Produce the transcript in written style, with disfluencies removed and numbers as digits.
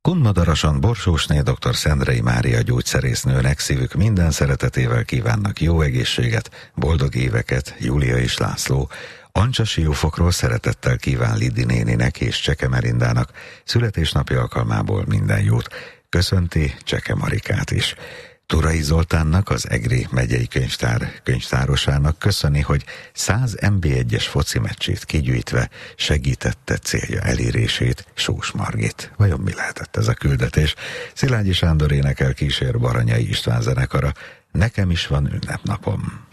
Kunmadarason Borsósné dr. Szendrei Mária gyógyszerésznőnek szívük minden szeretetével kívánnak jó egészséget, boldog éveket Júlia és László. Ancsa Siófokról szeretettel kíván Lidi néninek és Cseke Merindának születésnapi alkalmából minden jót. Köszönti Cseke Marikát is. Turai Zoltánnak, az Egri megyei könyvtár könyvtárosának köszöni, hogy 100 NB1-es foci meccsét kigyűjtve segítette célja elérését Sós Margit. Vajon mi lehetett ez a küldetés? Szilágyi Sándor énekel, kísér Baranyai István zenekara. Nekem is van ünnepnapom.